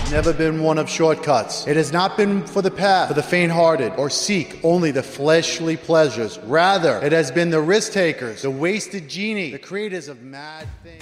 has never been one of shortcuts. It has not been for the path, for the faint-hearted, or seek only the fleshly pleasures. Rather, it has been the risk takers, the wasted genie, the creators of mad things.